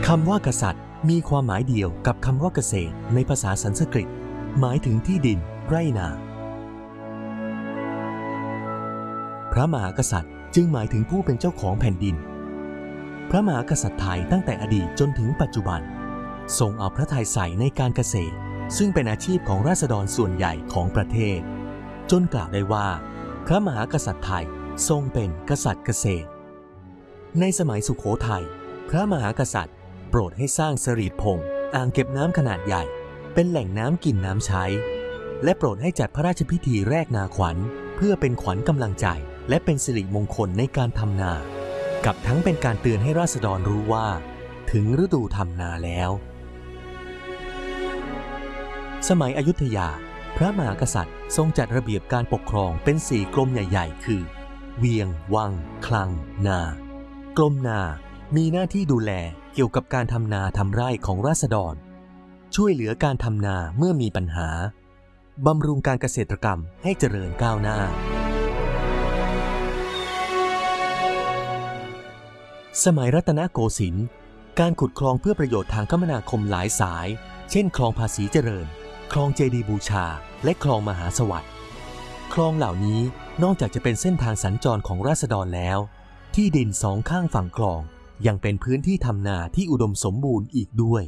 คำว่ากษัตริย์มีความหมายเดียวกับคำว่าเกษตรในภาษาสันสกฤตหมายถึงที่ดินไร่นาพระมหากษัตริย์จึงหมายถึงผู้เป็นเจ้าของแผ่นดินพระมหากษัตริย์ไทยตั้งแต่อดีตจนถึงปัจจุบันทรงเอาพระทัยใส่ในการเกษตรซึ่งเป็นอาชีพของราษฎรส่วนใหญ่ของประเทศจนกล่าวได้ว่าพระมหากษัตริย์ไทยทรงเป็นกษัตริย์เกษตรในสมัยสุโขทัยพระมหากษัตริย์โปรดให้สร้างสรีพงษ์อ่างเก็บน้ำขนาดใหญ่เป็นแหล่งน้ำกินน้ำใช้และโปรดให้จัดพระราชพิธีแรกนาขวัญเพื่อเป็นขวัญกำลังใจและเป็นสิริมงคลในการทำนากับทั้งเป็นการเตือนให้ราษฎรรู้ว่าถึงฤดูทำนาแล้วสมัยอยุธยาพระมหากษัตริย์ทรงจัดระเบียบการปกครองเป็น4กรมใหญ่ๆคือเวียงวังคลังนากรมนามีหน้าที่ดูแลเกี่ยวกับการทำนาทำไร่ของราษฎรช่วยเหลือการทำนาเมื่อมีปัญหาบำรุงการเกษตรกรรมให้เจริญก้าวหน้าสมัยรัตนโกสินทร์การขุดคลองเพื่อประโยชน์ทางคมนาคมหลายสายเช่นคลองภาษีเจริญคลองเจดีย์บูชาและคลองมหาสวัสดิ์คลองเหล่านี้นอกจากจะเป็นเส้นทางสัญจรของราษฎรแล้วที่ดินสองข้างฝั่งคลองยังเป็นพื้นที่ทำนาที่อุดมสมบูรณ์อีกด้วย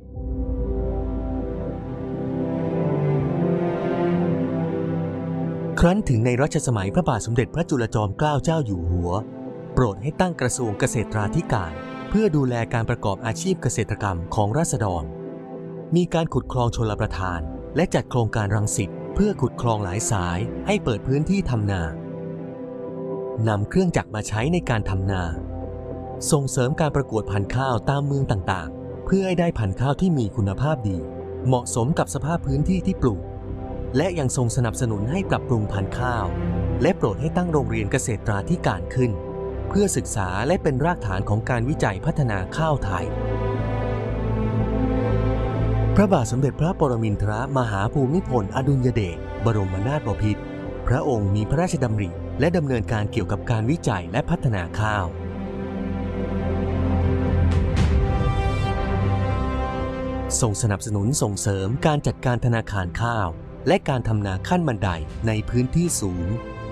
ครั้นถึงในรัชสมัยพระบาทสมเด็จพระจุลจอมเกล้าเจ้าอยู่หัวโปรดให้ตั้งกระทรวงเกษตราธิการเพื่อดูแลการประกอบอาชีพเกษตรกรรมของราษฎรมีการขุดคลองชลประทานและจัดโครงการรังสิตเพื่อขุดคลองหลายสายให้เปิดพื้นที่ทำนานำเครื่องจักรมาใช้ในการทำนาส่งเสริมการประกวดพันธุ์ข้าวตามเมืองต่างๆเพื่อให้ได้พันธุ์ข้าวที่มีคุณภาพดีเหมาะสมกับสภาพพื้นที่ที่ปลูกและยังทรงสนับสนุนให้ปรับปรุงพันธุ์ข้าวและโปรดให้ตั้งโรงเรียนเกษตราธิการขึ้นเพื่อศึกษาและเป็นรากฐานของการวิจัยพัฒนาข้าวไทยพระบาทสมเด็จพระปรมินทรมหาภูมิพลอดุลยเดชบรมนาถบพิตรพระองค์มีพระราชดำริและดำเนินการเกี่ยวกับการวิจัยและพัฒนาข้าวทรงสนับสนุนส่งเสริมการจัดการธนาคารข้าวและการทำนาขั้นบันไดในพื้นที่สูง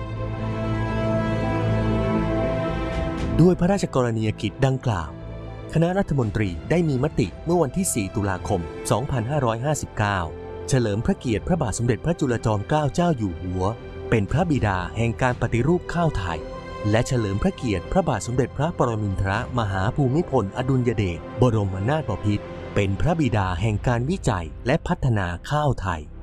ด้วยพระราชกรณียกิจดังกล่าวคณะรัฐมนตรีได้มีมติเมื่อวันที่ 4 ตุลาคม 2559 เฉลิมพระเกียรติพระบาทสมเด็จพระจุลจอมเกล้าเจ้าอยู่หัวเป็นพระบิดาแห่งการปฏิรูปข้าวไทยและเฉลิมพระเกียรติพระบาทสมเด็จพระปรมินทรมหาภูมิพลอดุลยเดชบรมนาถบพิตรเป็นพระบิดาแห่งการวิจัยและพัฒนาข้าวไทย